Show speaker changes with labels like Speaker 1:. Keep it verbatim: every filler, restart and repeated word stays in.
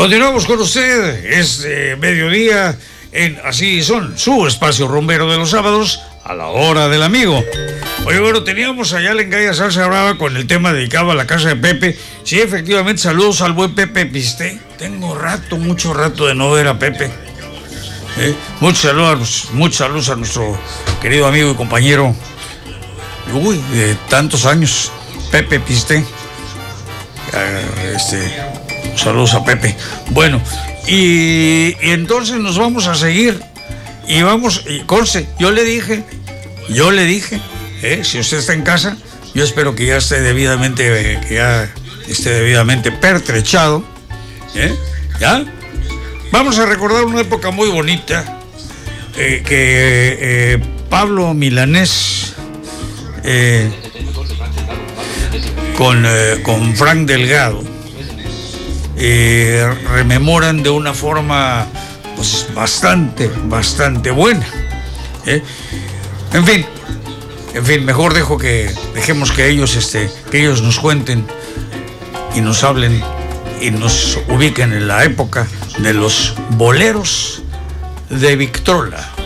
Speaker 1: Continuamos con usted este mediodía en Así Son, su espacio rumbero de los sábados a la hora del amigo. Oye, bueno, teníamos allá la Engaya Salsa Brava con el tema dedicado a la casa de Pepe. Sí, efectivamente, saludos al buen Pepe Pisté. Tengo rato, mucho rato de no ver a Pepe. ¿Eh? Muchos saludos, muchos saludos a nuestro querido amigo y compañero, uy, de tantos años, Pepe Pisté. Uh, este, saludos a Pepe. Bueno, y, y entonces nos vamos a seguir. Y vamos, y conste, yo le dije, yo le dije, ¿eh? Si usted está en casa, yo espero que ya esté debidamente, eh, que ya esté debidamente pertrechado, ¿eh? ¿Ya? Vamos a recordar una época muy bonita, eh, que eh, Pablo Milanés, eh, con, eh, con Frank Delgado, eh, rememoran de una forma pues bastante, bastante buena. ¿eh? En fin, en fin, mejor dejo que dejemos que ellos, este, que ellos nos cuenten y nos hablen y nos ubiquen en la época de los boleros de Victrola.